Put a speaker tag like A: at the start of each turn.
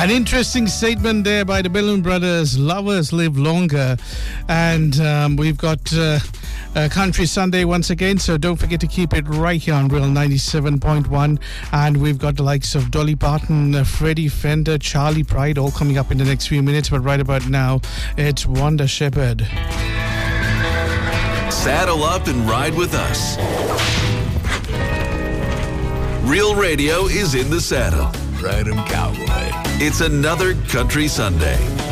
A: An interesting statement there by the Balloon Brothers. Lovers live longer. And we've got Country Sunday once again, so don't forget to keep it right here on Real 97.1. And we've got the likes of Dolly Parton, Freddie Fender, Charlie Pride, all coming up in the next few minutes. But right about now, it's Wanda Shepherd.
B: Saddle up and ride with us. Real Radio is in the saddle.
C: Ride 'em, cowboy.
B: It's another Country Sunday.